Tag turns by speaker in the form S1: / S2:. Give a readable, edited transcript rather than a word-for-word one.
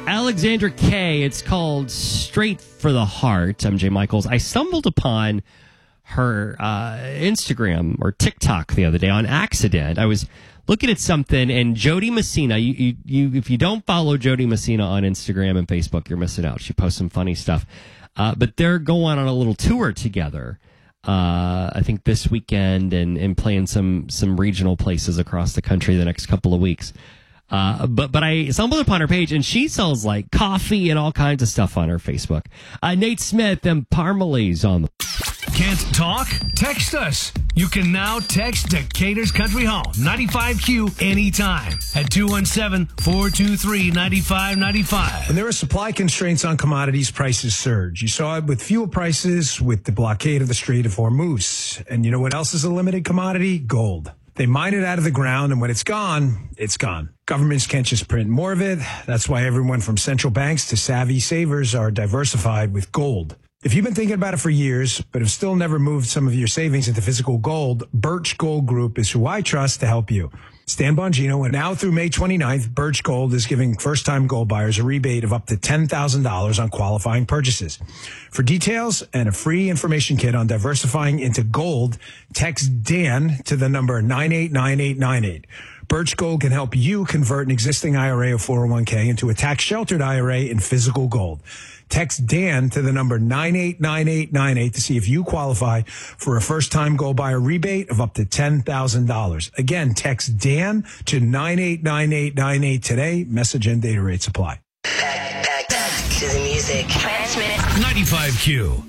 S1: Alexandra Kay. It's called Straight for the Heart. I'm Jay Michaels. I stumbled upon her Instagram or TikTok the other day on accident. I was looking at something, and Jody Messina, you if you don't follow Jody Messina on Instagram and Facebook, you're missing out. She posts some funny stuff. But they're going on a little tour together, I think this weekend, and playing some regional places across the country the next couple of weeks. But I stumbled upon her page, and she sells like coffee and all kinds of stuff on her Facebook. Nate Smith and Parmalee's on the...
S2: Can't talk? Text us. You can now text Decatur's Country Home, 95Q, anytime at 217-423-9595.
S3: When there are supply constraints on commodities, prices surge. You saw it with fuel prices, with the blockade of the Strait of Hormuz. And you know what else is a limited commodity? Gold. They mine it out of the ground, and when it's gone, it's gone. Governments can't just print more of it. That's why everyone from central banks to savvy savers are diversified with gold. If you've been thinking about it for years, but have still never moved some of your savings into physical gold, Birch Gold Group is who I trust to help you. Stan Bongino, and now through May 29th, Birch Gold is giving first-time gold buyers a rebate of up to $10,000 on qualifying purchases. For details and a free information kit on diversifying into gold, text Dan to the number 989898. Birch Gold can help you convert an existing IRA or 401k into a tax-sheltered IRA in physical gold. Text Dan to the number 989898 to see if you qualify for a first-time gold buyer rebate of up to $10,000. Again, text Dan to 989898 today. Message and data rates apply.
S4: Back to the music. Transmit
S2: 95Q.